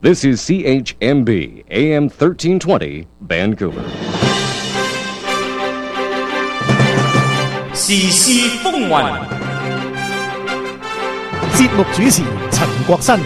This is CHMB AM 1320 Vancouver. 時事風雲， 節目主持陳國新。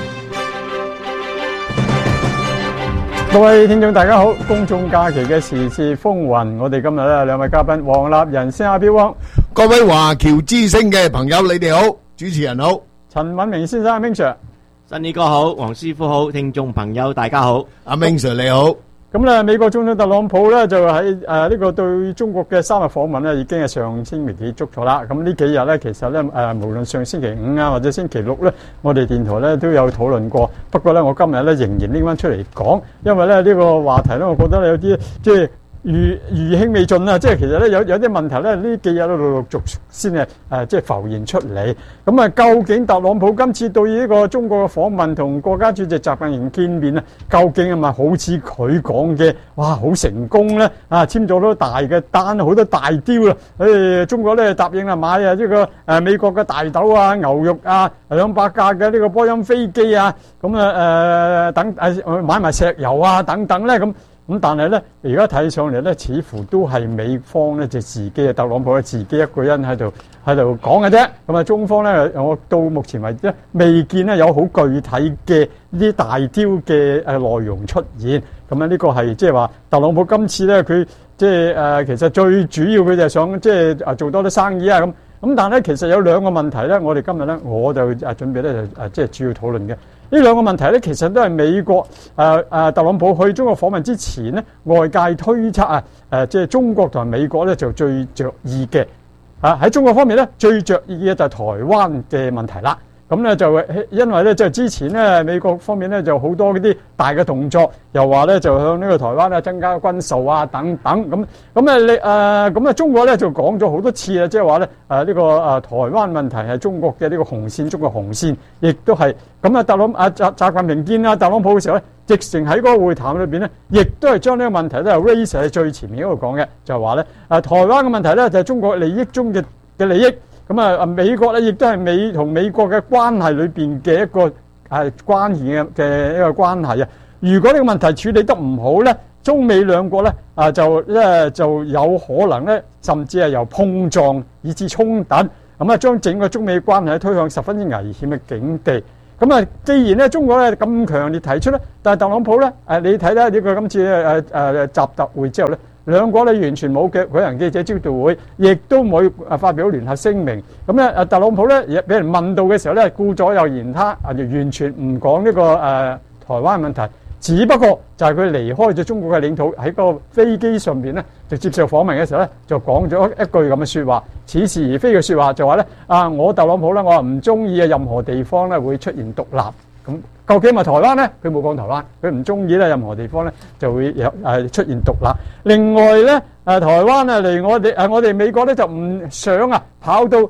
各位聽眾大家好，公眾假期嘅時事風雲，我哋今日咧兩位嘉賓，黃立仁先阿標汪， 各位華僑之聲嘅朋友，你哋好，主持人好， 陳敏明先生阿明 Sir， 新宇哥好，黃師傅好，聽眾朋友大家好， 阿明 Sir 你好。 咁咧，美國總統特朗普咧就喺呢個對中國嘅3日訪問咧，已經係上星期結束咗啦。咁呢幾日咧，其實咧無論上星期五啊或者星期六咧，我哋電台咧都有討論過。不過咧，我今日咧仍然拎翻出嚟講，因為咧呢個話題咧，我覺得有啲即係餘興未盡啊！即係其實咧有啲問題咧，呢幾日都陸續先係即係浮現出嚟。咁啊，究竟特朗普今次對呢個中國嘅訪問同國家主席習近平見面啊，究竟係咪好似佢講嘅哇好成功咧？啊，簽咗好多大嘅單，好多大雕啦！中國咧答應啦買啊呢個美國嘅大豆啊、牛肉啊、200架嘅呢個波音飛機啊，咁等買埋石油啊等等咧咁。但係咧，而家睇上嚟咧，似乎都係美方咧就自己特朗普咧自己一個人喺度講嘅啫。咁啊，中方咧，我到目前為止咧，未見咧有好具體嘅呢啲大雕嘅內容出現。咁啊，呢個係即係話特朗普今次咧，佢即係其實最主要佢就係想即係做多啲生意啊咁。咁但係咧，其實有兩個問題咧，我哋今日咧我就準備咧就即係主要討論嘅。呢兩個問題咧，其實都係美國特朗普去中國訪問之前咧，外界推測即係中國同埋美國咧就最着意嘅喺中國方面咧，最着意嘅就係台灣嘅問題啦。咁咧就因為咧即係之前咧美國方面咧就好多嗰啲大嘅動作，又話咧就向呢個台灣啊增加軍售啊等等咁中國咧就講咗好多次啊，即係話咧呢個台灣問題係中國嘅呢個紅線，中國紅線，亦都係咁啊。習近平見特朗普嘅時候咧，直情喺嗰個會談裏邊咧，亦都係將呢個問題咧 raise 喺最前面嗰度講嘅，就係話咧台灣嘅問題咧就係中國利益中嘅利益。咁啊，美國咧亦都係同美國嘅關係裏邊嘅一個關係嘅一個關係啊。如果呢個問題處理得唔好咧，中美兩國咧就有可能咧，甚至係由碰撞以至衝突，咁啊將整個中美關係推向十分之危險嘅境地。咁啊，既然咧中國咧咁強烈提出咧，但係特朗普咧你睇咧呢個今次習特會之後咧，兩國咧完全冇嘅舉行記者招待會，亦都冇發表聯合聲明。咁咧特朗普咧俾人問到嘅時候咧，顧左右而言他，完全唔講呢個台灣問題。只不過就係佢離開咗中國嘅領土，喺個飛機上邊咧就接受訪問嘅時候咧，就講咗一句咁嘅説話，似是而非嘅説話，就話咧我特朗普咧，我話唔中意任何地方咧會出現獨立。咁究竟係咪台灣咧？佢冇講台灣，佢唔中意咧任何地方咧就會有出現獨立。另外咧台灣離我哋美國咧就唔想跑到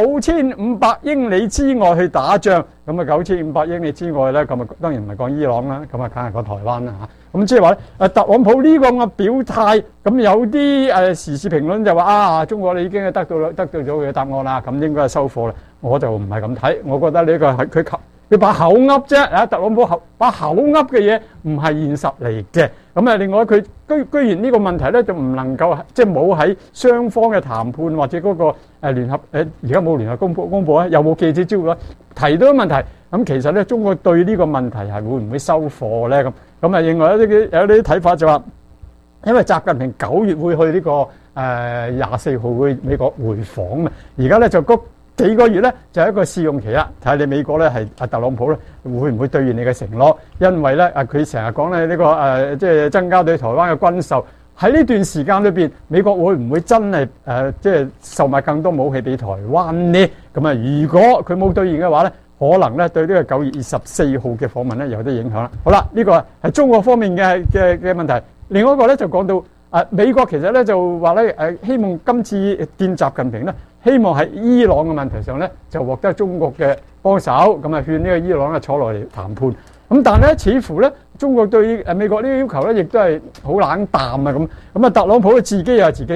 9500英里之外去打仗。咁9500英里之外咧，咁當然唔係講伊朗啦，咁梗係講台灣啦嚇。咁即係話咧特朗普呢個咁嘅表態，咁有啲時事評論就話中國你已經係得到咗佢嘅答案啦，咁應該係收貨啦。我就唔係咁睇，我覺得呢個係佢把口噏啫，特朗普把口噏嘅嘢唔係現實嚟嘅。咁另外佢居然呢個問題咧就唔能夠即係冇喺雙方嘅談判或者嗰個聯合而家冇聯合公佈啊，有冇記者招待提到問題？咁其實咧中國對呢個問題係會唔會收貨咧？咁另外有啲睇法就話，因為習近平9月會去呢個24號去美國回訪啊，而家咧就幾個月咧就係一個試用期啦，睇下你美國咧係特朗普咧會唔會兌現你嘅承諾？因為咧佢成日講咧呢個即係增加對台灣嘅軍售，喺呢段時間裏邊，美國會唔會真係即係售賣更多武器俾台灣呢？咁啊，如果佢冇兌現嘅話咧，可能咧對呢個9月24號嘅訪問咧有啲影響啦。好啦，呢個係中國方面嘅問題。另外一個咧就講到美國其實咧就話咧希望今次見習近平咧，希望喺伊朗嘅問題上咧就獲得中國嘅幫手，咁勸呢個伊朗坐落嚟談判。咁但係咧，似乎咧中國對美國呢個要求咧，亦都係好冷淡啊咁。特朗普自己又係自己噏，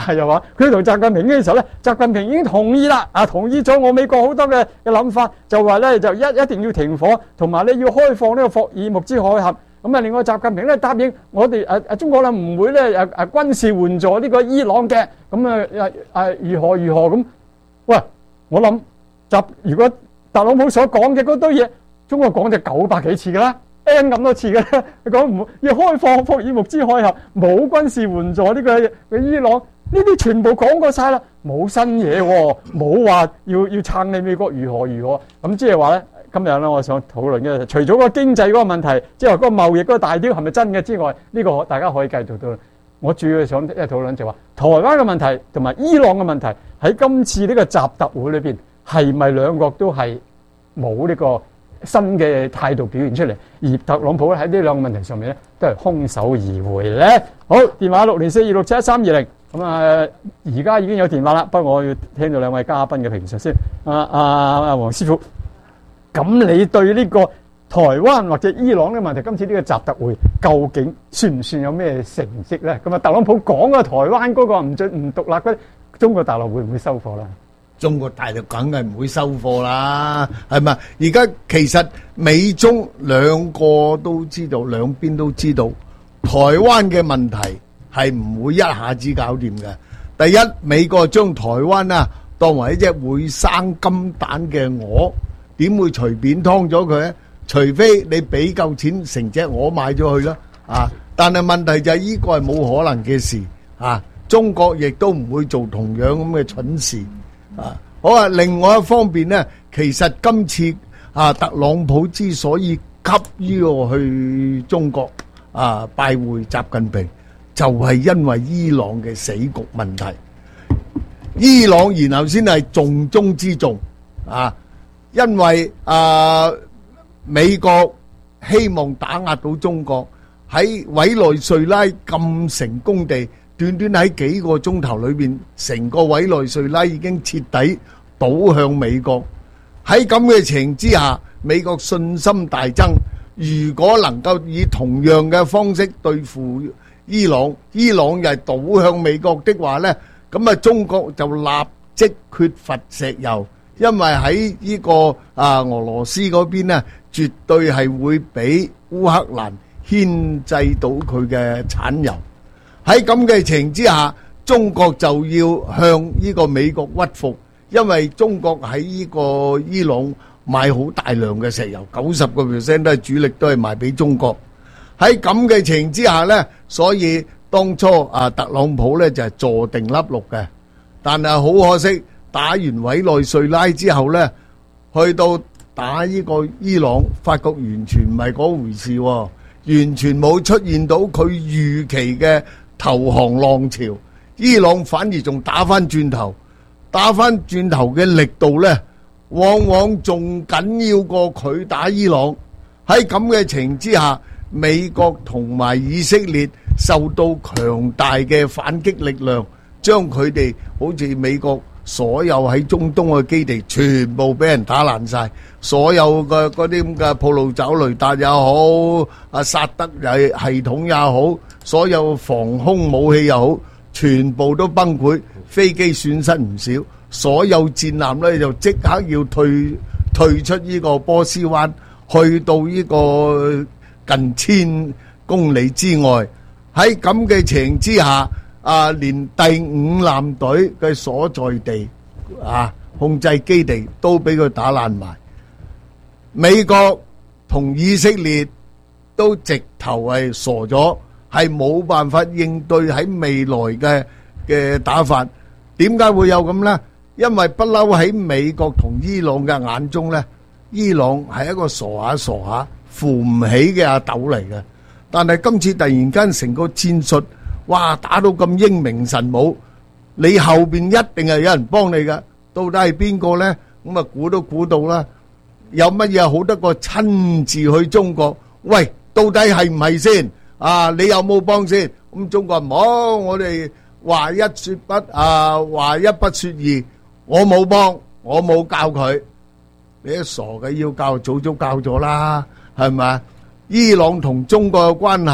又話佢同習近平嘅時候咧，習近平已經同意啦，同意咗我美國好多嘅諗法，就話咧就一定要停火，同埋咧要開放呢個霍爾木茲海峽。咁另外習近平咧答應我哋中國咧唔會咧軍事援助呢個伊朗嘅。咁如何咁？喂，我諗如果特朗普所講嘅嗰堆嘢，中國講就900幾次㗎啦。N 咁多次嘅，佢講唔要開放霍爾木茲海峽，冇軍事援助呢個伊朗，呢啲全部講過晒啦，冇新嘢喎，冇話要撐你美國如何，咁即係話咧，今日咧我想討論嘅，除咗個經濟嗰個問題，即係話嗰個貿易嗰個大雕係咪真嘅之外，呢個大家可以繼續討論。我主要想討論就話台灣嘅問題同埋伊朗嘅問題喺今次呢個習特會裏邊，係咪兩國都係冇呢個新嘅態度表現出嚟，而特朗普喺呢兩個問題上面咧，都係空手而回咧。好，電話60426711320，咁而家已經有電話啦，不過我要聽到兩位嘉賓嘅評述先。黃師傅，咁你對呢個台灣或者伊朗嘅問題，今次呢個習特會究竟算唔算有咩成績咧？咁特朗普講嘅台灣嗰個唔獨立嗰啲，中國大陸會唔會收貨啦？ 中國大陸梗係唔會收貨啦，係咪？而家其實美中兩個都知道，兩邊都知道，台灣嘅問題係唔會一下子搞掂嘅。第一，美國將台灣當為一隻會生金蛋嘅鵝，點會隨便劏咗佢咧？除非你俾夠錢成隻鵝買咗去啦，但係問題就係呢個係冇可能嘅事，中國亦都唔會做同樣咁嘅蠢事。好啊！另外一方面呢，其實今次特朗普之所以急於去中國拜會習近平，就係因為伊朗嘅死局問題。伊朗然後先係重中之重因為美國希望打壓到中國，喺委內瑞拉咁成功地。短短喺幾個鐘頭裏邊，成個委內瑞拉已經徹底倒向美國。喺咁嘅情形之下，美國信心大增。如果能夠以同樣嘅方式對付伊朗，伊朗又係倒向美國的話呢，咁中國就立即缺乏石油，因為喺呢個俄羅斯嗰邊呢，絕對係會俾烏克蘭牽制到佢嘅產油。喺咁嘅情形之下，中國就要向呢個美國屈服，因為中國喺呢個伊朗買好大量嘅石油，90% 都係主力都係賣俾中國。喺咁嘅情形之下呢，所以當初特朗普呢就係坐定粒六嘅，但係好可惜，打完委內瑞拉之後呢，去到打呢個伊朗，發覺完全唔係嗰回事，完全冇出現到佢預期嘅投降浪潮，伊朗反而仲打翻轉頭嘅力度呢，往往仲緊要過佢打伊朗。喺咁嘅情形之下，美國同埋以色列受到強大嘅反擊力量，將佢哋好似美國所有喺中東嘅基地全部俾人打爛晒，所有嘅嗰啲咁嘅鋪路走雷達也好，薩德系統也好，所有防空武器又好，全部都崩潰，飛機損失唔少，所有戰艦咧就即刻要退出呢個波斯灣，去到呢個近1000公里之外。喺咁嘅情形之下，連第5艦隊嘅所在地控制基地都俾佢打爛埋。美國同以色列都直頭係傻咗，係冇辦法應對喺未來嘅打法。點解會有咁呢？因為不嬲喺美國同伊朗嘅眼中呢，伊朗係一個傻下扶唔起嘅阿斗嚟嘅。但係今次突然間成個戰術，哇，打到咁英明神武，你後邊一定係有人幫你嘅。到底係邊個呢？咁啊估都估到啦。有乜嘢好得過親自去中國？喂，到底係唔係先？你有冇幫先？咁中國唔好，我哋話一說不，話一不說二，我冇幫，我冇教佢。你都傻嘅，要教早教咗啦，係咪？伊朗同中國嘅關係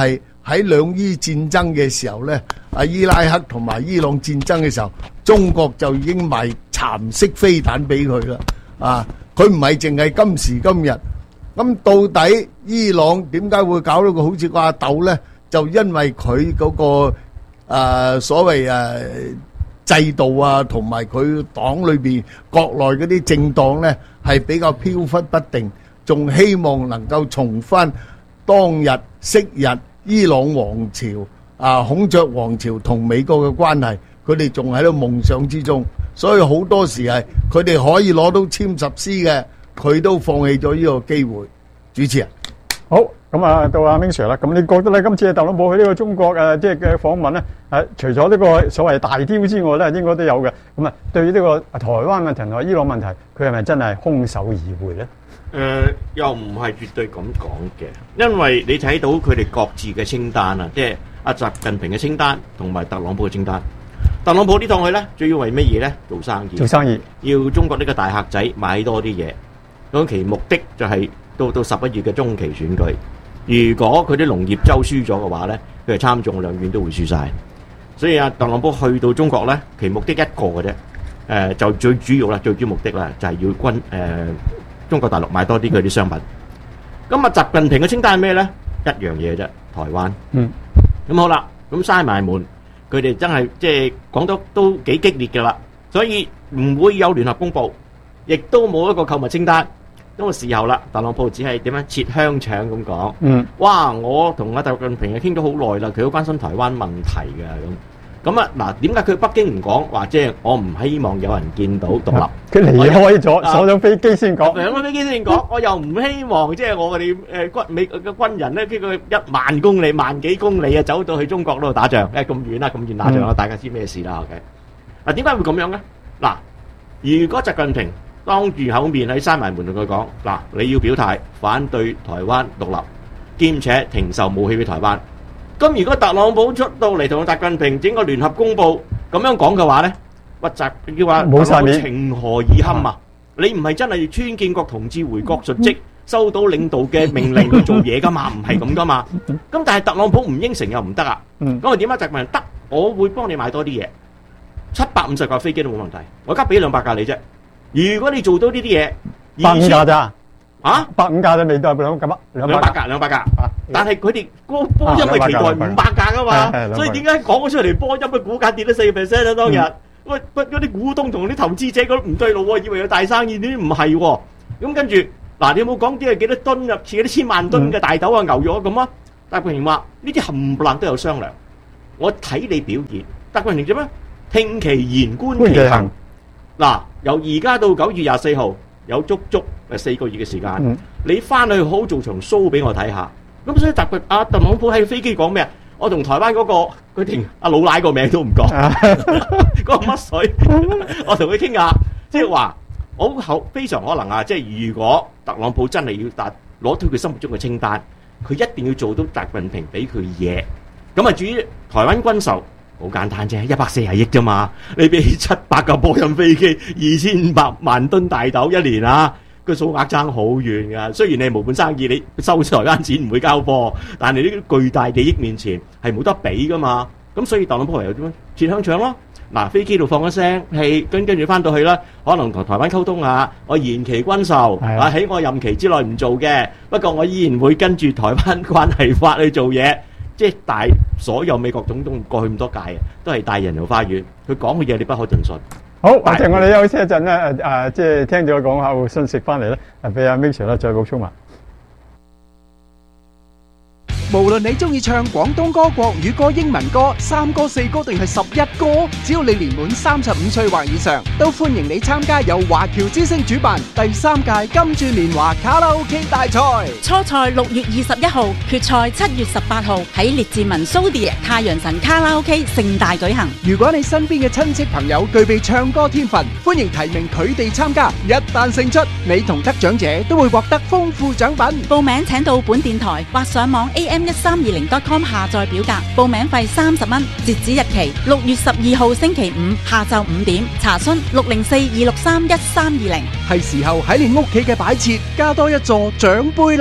喺兩伊戰爭嘅時候呢，伊拉克同埋伊朗戰爭嘅時候，中國就已經賣蠶式飛彈俾佢啦。佢唔係淨係今時今日。咁到底伊朗點解會搞到個好似個阿斗呢？就因為佢嗰個所謂制度啊，同埋佢黨裏邊國內嗰啲政黨呢，係比較飄忽不定，仲希望能夠重翻當日昔日伊朗王朝孔雀王朝同美國嘅關係，佢哋仲喺度夢想之中，所以好多時係佢哋可以攞到殲10師嘅，佢都放棄咗呢個機會。主持人， 好，咁到阿 Ming Sir 啦。咁你覺得咧，今次特朗普去呢個中國即係嘅訪問咧，除咗呢個所謂大雕之外咧，應該都有嘅。咁對於呢個台灣問題同埋伊朗問題，佢係咪真係空手而回咧？ 又唔係絕對咁講嘅，因為你睇到佢哋各自嘅清單啊，即係阿習近平嘅清單同埋特朗普嘅清單。特朗普呢趟去咧，主要為乜嘢咧？做生意。做生意，要中國呢個大客仔買多啲嘢。咁其目的就係到11月嘅中期選舉。如果佢啲農業州輸咗嘅話咧，佢係參眾兩院都會輸晒。所以特朗普去到中國咧，其目的一個嘅啫。就最主要啦，最主要目的啦，就係要中國大陸買多啲佢啲商品。咁習近平嘅清單係咩咧？一樣嘢啫，台灣。咁好啦，咁閂埋門，佢哋真係即係講得都幾激烈㗎啦。所以唔會有聯合公佈，亦都冇一個購物清單。咁個時候啦，特朗普只係點樣切香腸咁講。哇！我同阿習近平傾咗好耐啦，佢好關心台灣問題嘅咁。咁嗱，點解佢北京唔講話？即係我唔希望有人見到獨立。 佢離開咗，坐咗飛機先講。 上咗飛機先講，我又唔希望即係我哋美嘅軍人咧，經過1萬公里、萬幾公里走到去中國嗰度打仗，咁遠啦，咁遠打仗啦，大家知咩事啦？OK。點解會咁樣咧？嗱，如果習近平當住口面喺閂埋門同佢講，嗱，你要表態反對台灣獨立，兼且停售武器俾台灣。咁如果特朗普出到嚟同習近平整個聯合公佈咁樣講嘅話咧，叫話冇晒面，情何以堪啊！你唔係真係川建國同志回國述職，收到領導嘅命令去做嘢噶嘛？唔係咁噶嘛？咁但係特朗普唔應承又唔得啊！咁啊點解習近平得？我會幫你買多啲嘢，750架飛機都冇問題，我而家俾200架你啫。如果你做到呢啲嘢，150架咋？150架都未到200架，但係佢哋波音嘅期待500架噶嘛，所以點解講咗出嚟波音嘅股價跌咗4% 啊？當日，喂，嗰啲股東同啲投資者覺得唔對路喎，以為有大生意，點知唔係喎？咁跟住嗱，你有冇講啲係幾多噸入似嗰啲1000萬噸嘅大豆啊、牛肉啊咁啊？習近平話呢啲冚唪唥都有商量，我睇你表現。習近平做咩？聽其言觀其行。嗱，由而家到9月24號，有足足4個月嘅時間，你翻去好做場 show 俾我睇下。咁所以特朗普喺飛機講咩啊？我同台灣嗰個佢連阿老奶個名都唔講，嗰個乜水？我同佢傾下，即係話我非常可能啊！即係如果特朗普真係要攞到佢心目中嘅清單，佢一定要做到習近平俾佢嘢。咁啊，至於台灣軍售，好簡單啫，140億啫嘛，你俾700架波音飛機，2500萬噸大豆一年啊，個數額爭好遠噶。雖然你係無本生意，你收台灣錢唔會交貨，但係呢啲巨大利益面前係冇得比噶嘛。咁所以特朗普唯有點樣切香腸咯。嗱，飛機度放一聲氣，跟住翻到去啦，可能同台灣溝通下，我延期軍售，喺我任期之內唔做嘅，不過我依然會跟住台灣關係法去做嘢。即係所有美國總統過去咁多屆啊，都係大人遊花園，佢講嘅嘢你不可盡信。 好，或者我哋休息一陣咧，即係聽咗講下信息翻嚟咧，俾阿 Ming Sir 咧再補充埋。 無論你中意唱廣東歌、國語歌、英文歌、3歌、4歌定係11歌，只要你年滿35歲或以上，都歡迎你參加由華僑之聲主辦第3屆金鑽年華卡拉 OK 大賽。 初賽6月21號，決賽7月18號喺列治文蘇迪太陽神卡拉 OK 盛大舉行。 如果你身邊嘅親戚朋友具備唱歌天分，歡迎提名佢哋參加。一旦勝出，你同得獎者都會獲得豐富獎品。 報名請到本電台或上網 am1320.com 下載表格，報名費30蚊，截止日期6月12號星期五下晝5點。查詢604-263-1320。 係時候喺你屋企嘅擺設加多一座獎杯啦。